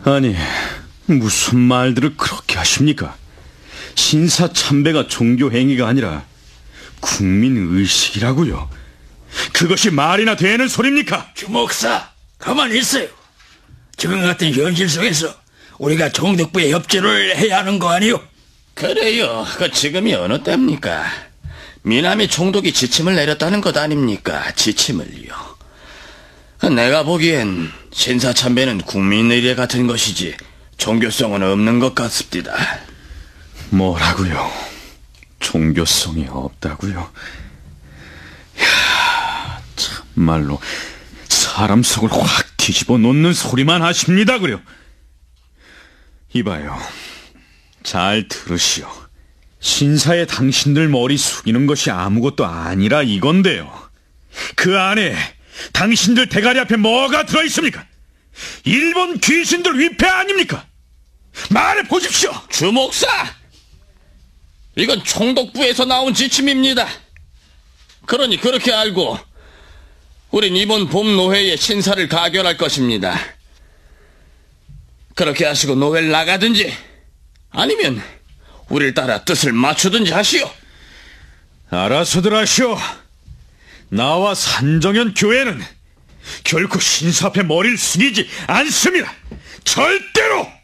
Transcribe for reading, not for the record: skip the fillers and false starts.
아니, 무슨 말들을 그렇게 하십니까? 신사참배가 종교행위가 아니라 국민의식이라고요. 그것이 말이나 되는 소리입니까? 주목사, 가만히 있어요. 지금 같은 현실 속에서 우리가 총독부에 협조를 해야 하는 거 아니요? 그래요. 지금이 어느 때입니까? 미남이 총독이 지침을 내렸다는 것 아닙니까? 지침을요. 내가 보기엔 신사참배는 국민의례 같은 것이지 종교성은 없는 것 같습니다. 뭐라고요? 종교성이 없다고요? 이야, 참말로 사람 속을 확 뒤집어 놓는 소리만 하십니다. 그려. 이봐요, 잘 들으시오. 신사에 당신들 머리 숙이는 것이 아무것도 아니라 이건데요, 그 안에 당신들 대가리 앞에 뭐가 들어있습니까? 일본 귀신들 위패 아닙니까? 말해보십시오. 주목사, 이건 총독부에서 나온 지침입니다. 그러니 그렇게 알고 우린 이번 봄 노회에 신사를 가결할 것입니다. 그렇게 하시고 노회를 나가든지 아니면 우리를 따라 뜻을 맞추든지 하시오. 알아서들 하시오. 나와 산정현 교회는 결코 신사 앞에 머리를 숙이지 않습니다. 절대로.